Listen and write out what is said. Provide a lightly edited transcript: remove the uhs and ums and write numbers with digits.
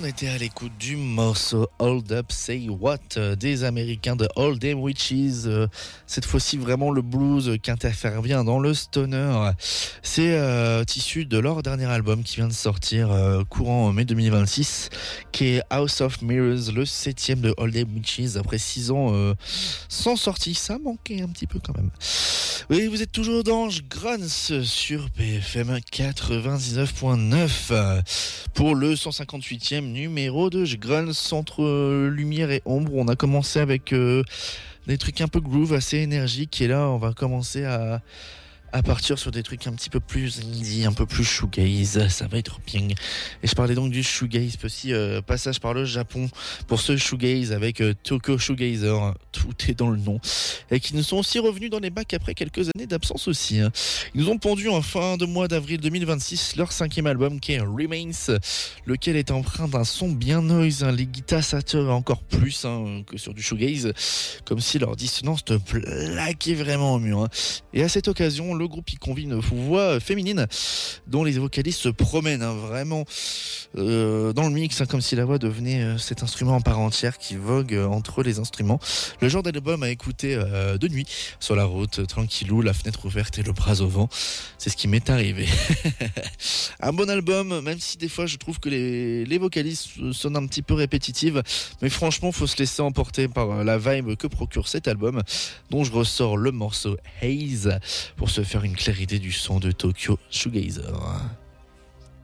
était à l'écoute du morceau Hold Up Say What des Américains de All Them Witches. Cette fois-ci vraiment le blues qui intervient dans le stoner. C'est issu de leur dernier album qui vient de sortir courant mai 2026, qui est House of Mirrors, le 7e de All Them Witches après 6 ans sans sortie. Ça manquait un petit peu quand même. Oui, vous êtes toujours dans Grunts sur BFM 99.9 pour le 158e numéro de Grunts entre lumière et ombre. On a commencé avec des trucs un peu groove, assez énergiques, et là on va commencer à partir sur des trucs un petit peu plus indie, un peu plus shoegaze. Ça va être bien. Et je parlais donc du shoegaze, aussi passage par le Japon pour ce shoegaze avec Tokyo Shoegazer, tout est dans le nom, et qui nous sont aussi revenus dans les bacs après quelques années d'absence aussi. Ils nous ont pondu en fin de mois d'avril 2026 leur 5e album qui est Remains, lequel est empreint d'un son bien noise. Les guitares saturent encore plus que sur du shoegaze, comme si leur dissonance te plaquait vraiment au mur. Et à cette occasion, le groupe y convie une voix féminine dont les vocalistes se promènent vraiment dans le mix, comme si la voix devenait cet instrument en part entière qui vogue entre les instruments. Le genre d'album à écouter de nuit, sur la route, tranquillou, la fenêtre ouverte et le bras au vent. C'est ce qui m'est arrivé. Un bon album, même si des fois je trouve que les vocalistes sonnent un petit peu répétitives, mais franchement faut se laisser emporter par la vibe que procure cet album, dont je ressors le morceau Haze pour se faire une claire idée du son de Tokyo Shoegazer.